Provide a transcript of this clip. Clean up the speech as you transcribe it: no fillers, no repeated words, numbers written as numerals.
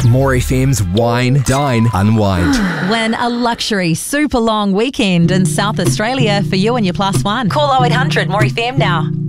More FM's Wine, Dine, Unwind. When a luxury, super long weekend in South Australia for you and your plus one. Call 0800 More FM now.